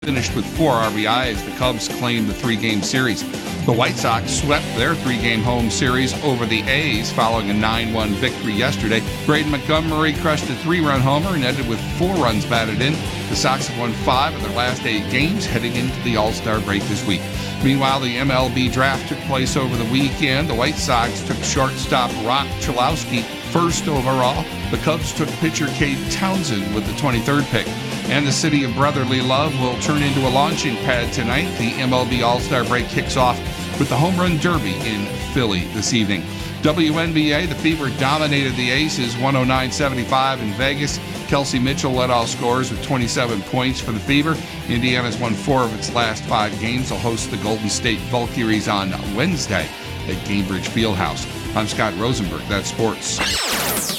finished with 4 RBIs. The Cubs claimed the 3-game series. The White Sox swept their 3-game home series over the A's following a 9-1 victory yesterday. Braden Montgomery crushed a 3-run homer and ended with 4 runs batted in. The Sox have won 5 of their last 8 games heading into the All-Star break this week. Meanwhile, the MLB draft took place over the weekend. The White Sox took shortstop Rock Chalowski first overall. The Cubs took pitcher Cade Townsend with the 23rd pick. And the city of brotherly love will turn into a launching pad tonight. The MLB All-Star break kicks off with the Home Run Derby in Philly this evening. WNBA, the Fever dominated the Aces 109-75 in Vegas. Kelsey Mitchell led all scorers with 27 points for the Fever. Indiana's won 4 of its last 5 games. They'll host the Golden State Valkyries on Wednesday at Gainbridge Fieldhouse. I'm Scott Rosenberg. That's sports.